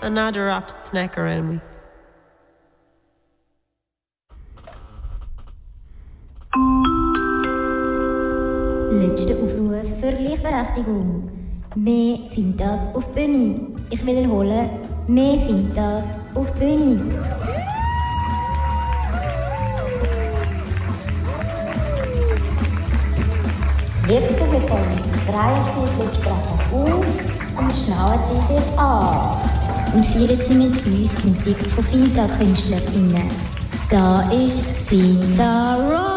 another wrapped its neck around me. Letzter Aufruf für Gleichberechtigung. Mehr findet das auf Bühne. Ich wiederhole, mehr findet das auf Bühne. Liebe Publikum, drehen Sie die Sprecher auf und schnallen Sie sich an. Und feiern Sie mit uns die Musik von Finta-KünstlerInnen. Da ist Finta Rock!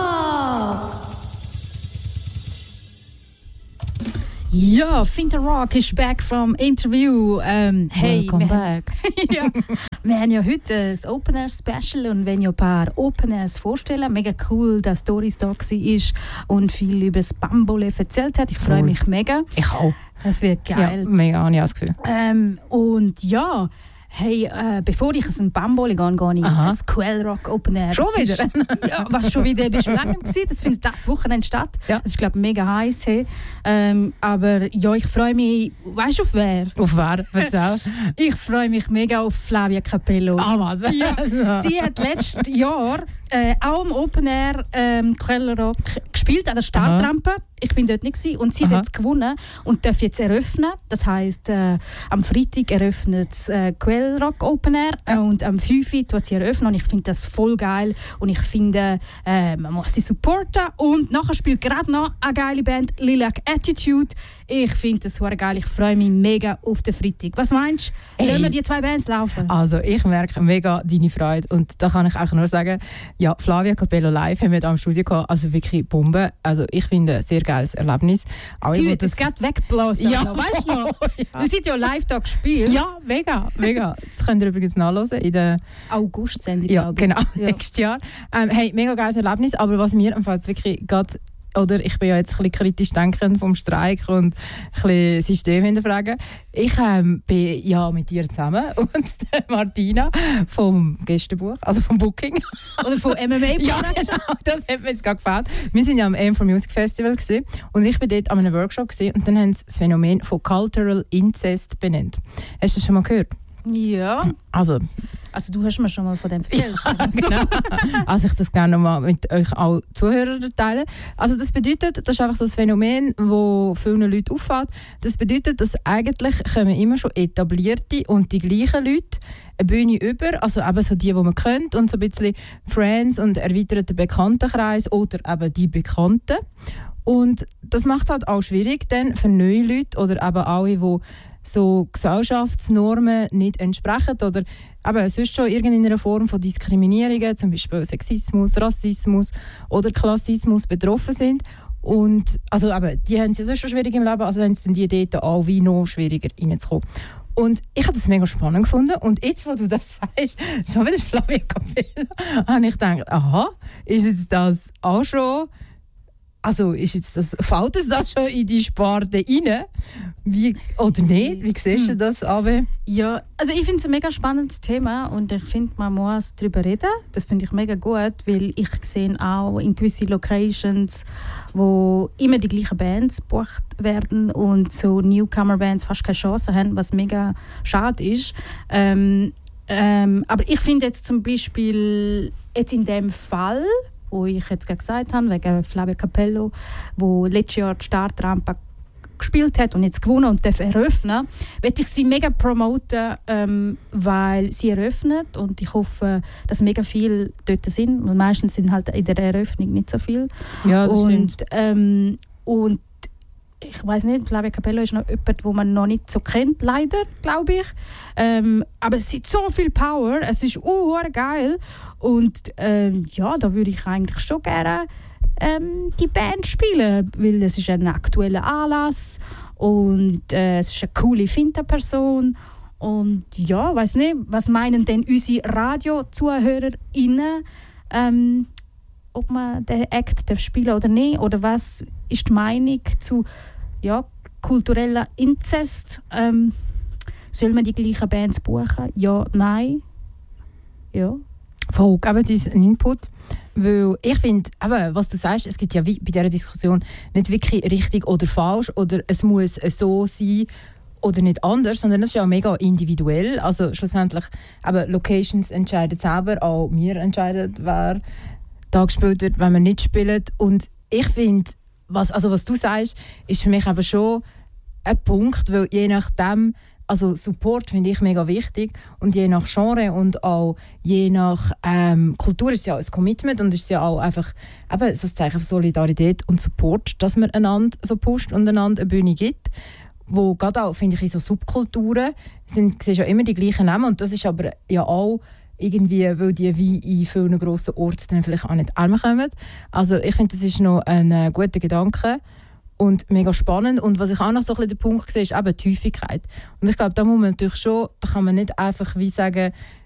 Ja, Finta Rock ist back from interview. Hey, welcome back. Ja, wir haben ja heute ein Open Air Special und wenn ja ein paar Open Airs vorstellen. Mega cool, dass Doris da war und viel über das Bambole erzählt hat. Ich freue mich mega. Ich auch. Das wird geil. Ja, mega, habe ich auch das Gefühl. Und ja, hey, bevor ich ein Bambole gehe, gehe ich ins Quellrock Open Air. Schon wieder? Ja, was schon wieder? Bist du lange gewesen? Das findet das Wochenende statt. Ja. Das ist, glaube ich, mega heiß. Hey. Aber ja, ich freue mich. Weißt du, auf wer? Auf wer? Erzähl. Ich freue mich mega auf Flavia Capello. Ah, was? Ja. Sie hat letztes Jahr auch im Open Air Quellrock gespielt, an der Startrampe. Ich bin dort nicht gewesen. Und sie hat jetzt gewonnen und darf jetzt eröffnen. Das heisst, am Freitag eröffnet das Quellrock Open Air und am 5. Uhr tut sie eröffnen. Und ich finde das voll geil. Und ich finde, man muss sie supporten. Und nachher spielt gerade noch eine geile Band, Lilac Attitude. Ich finde das super geil. Ich freue mich mega auf den Freitag. Was meinst du? Lassen wir die zwei Bands laufen? Also, ich merke mega deine Freude. Und da kann ich auch nur sagen, ja, Flavia Capello live haben wir da im Studio gehabt. Also wirklich Bombe. Also, ich finde, sehr geiles Erlebnis. Sie hat das gerade weggeblasen. Ja, weißt du noch? Ja. Weil sie hat ja live da gespielt. Ja, mega, mega. Das könnt ihr übrigens nachhören in der August-Sendung. Ja, genau, nächstes Jahr. Hey, mega geiles Erlebnis. Aber was mir empfiehlt, wirklich gerade, oder ich bin ja jetzt ein bisschen kritisch denkend vom Streik und ein bisschen System hinterfragen. Ich bin ja mit dir zusammen und Martina vom Gästebuch, also vom Booking. Oder vom MMA. Ja, genau, das hat mir jetzt gerade gefällt. Wir sind ja am AM4 Music Festival gewesen, und ich war dort an einem Workshop gewesen, und dann haben sie das Phänomen von Cultural Incest benannt. Hast du das schon mal gehört? Ja. Also du hast mir schon mal von dem erzählt. Ja, genau. Also ich das gerne noch mal mit euch auch Zuhörern teilen. Also das bedeutet, das ist einfach so ein Phänomen, das vielen Leuten auffällt. Das bedeutet, dass eigentlich kommen immer schon etablierte und die gleichen Leute eine Bühne über, also eben so die man kennt und so ein bisschen Friends und erweiterter Bekanntenkreis oder eben die Bekannten. Und das macht es halt auch schwierig dann für neue Leute oder eben alle, die so Gesellschaftsnormen nicht entsprechen oder eben sonst schon irgendeiner Form von Diskriminierungen, zum Beispiel Sexismus, Rassismus oder Klassismus betroffen sind. Und also eben, die haben es ja sonst schon schwierig im Leben, also haben sie die dort auch wie noch schwieriger reinzukommen. Und ich habe das mega spannend gefunden. Und jetzt, wo du das sagst, schon wieder Flavia Capello, habe ich gedacht, aha, ist jetzt das auch schon... Also fällt das schon in die Sparte rein? Wie, oder nicht? Wie siehst du das, Abe? Ja, also ich finde es ein mega spannendes Thema und ich finde, man muss darüber reden. Das finde ich mega gut, weil ich sehe auch in gewissen Locations, wo immer die gleichen Bands gebucht werden und so Newcomer-Bands fast keine Chance haben, was mega schade ist. Aber ich finde jetzt zum Beispiel jetzt in dem Fall, wo ich jetzt gerade gesagt habe, wegen Flavia Capello, wo letztes Jahr die Startrampe gespielt hat und jetzt gewonnen und darf eröffnen, möchte ich sie mega promoten, weil sie eröffnet und ich hoffe, dass mega viele dort sind, weil meistens sind halt in der Eröffnung nicht so viel. Ja, das stimmt. Und ich weiß nicht, Flavia Capello ist noch jemand, wo man noch nicht so kennt, leider, glaube ich. Aber es hat so viel Power, es ist geil. Und ja, da würde ich eigentlich schon gerne die Band spielen, weil es ist ein aktueller Anlass und es ist eine coole Finta-Person. Und ja, weiß nicht, was meinen denn unsere RadiozuhörerInnen, ob man den Act spielen darf oder nicht? Oder was ist die Meinung zu kultureller Inzest? Soll man die gleichen Bands buchen? Ja, nein? Ja. Voll, geben uns einen Input. Weil ich finde, was du sagst, es gibt ja wie bei dieser Diskussion nicht wirklich richtig oder falsch oder es muss so sein oder nicht anders, sondern das ist ja auch mega individuell. Also schlussendlich, aber Locations entscheiden selber, auch wir entscheiden, wer da gespielt wird, wenn wir nicht spielen. Und ich finde, was du sagst, ist für mich aber schon ein Punkt, weil je nachdem, also Support finde ich mega wichtig und je nach Genre und auch je nach Kultur ist es ja ein Commitment und ist ja auch einfach eben so ein Zeichen von Solidarität und Support, dass man einander so pusht und einander eine Bühne gibt, wo gerade auch, finde ich, in so Subkulturen siehst ja immer die gleichen Namen und das ist aber ja auch irgendwie, weil die wie in vielen grossen Orten dann vielleicht auch nicht einmal kommen. Also ich finde, das ist noch ein guter Gedanke und mega spannend. Und was ich auch noch so ein bisschen den Punkt sehe, ist eben die Häufigkeit. Und ich glaube, da muss man natürlich schon, da kann man nicht einfach wie sagen,